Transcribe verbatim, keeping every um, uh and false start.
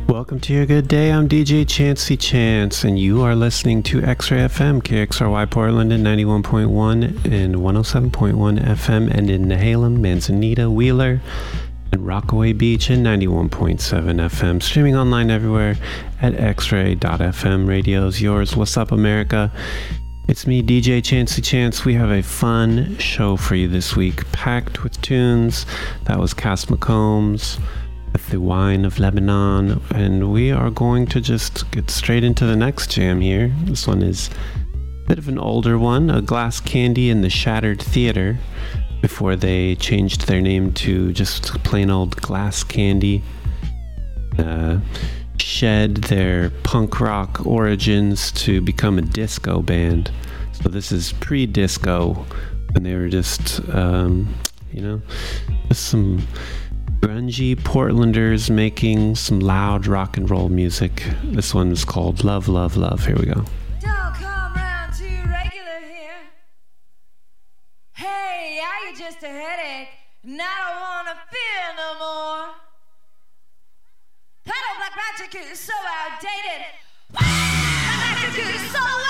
Welcome to your good day. I'm D J Chancey Chance, and you are listening to X-Ray F M, K X R Y Portland at ninety-one point one and one oh seven point one F M, and in Nehalem, Manzanita, Wheeler, and Rockaway Beach at ninety-one point seven F M. Streaming online everywhere at x ray dot f m. Radio's yours. What's up, America? It's me, D J Chancey Chance. We have a fun show for you this week, packed with tunes. That was Cass McCombs with The Wine of Lebanon, and we are going to just get straight into the next jam here. This one is a bit of an older one, A Glass Candy in the Shattered Theater, before they changed their name to just plain old Glass Candy. Uh, shed their punk rock origins to become a disco band. So this is pre-disco, when they were just, um, you know, just some grungy Portlanders making some loud rock and roll music. This one is called Love, Love, Love. Here we go. Don't come round too regular here. Hey, are you just a headache? And I don't wanna feel no more. That old black magic is so outdated. Black magic is so